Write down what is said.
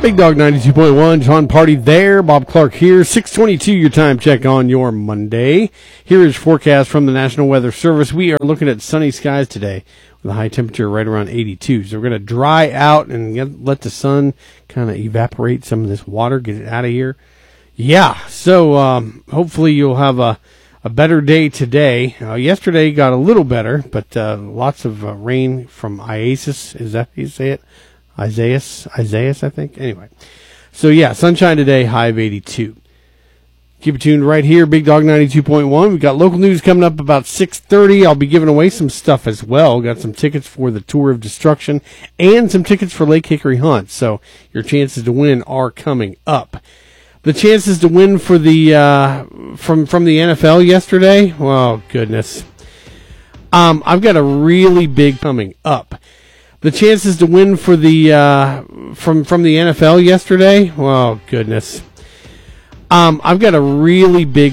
Big Dog 92.1, John Party there, Bob Clark here, 6:22 your time check on your Monday. Here is forecast from the National Weather Service. We are looking at sunny skies today with a high temperature right around 82. So we're going to dry out and let the sun kind of evaporate some of this water, get it out of here. Yeah, so hopefully you'll have a better day today. Yesterday got a little better, but lots of rain from Isaias. Is that how you say it? Isaias, I think. Anyway, so yeah, sunshine today, high of 82. Keep it tuned right here, Big Dog 92.1. We've got local news coming up about 6:30. I'll be giving away some stuff as well. Got some tickets for the Tour of Destruction and some tickets for Lake Hickory Hunt. So your chances to win are coming up. The chances to win for the from the NFL yesterday. Oh goodness, I've got a really big coming up. The chances to win for the from the NFL yesterday. Oh goodness, I've got a really big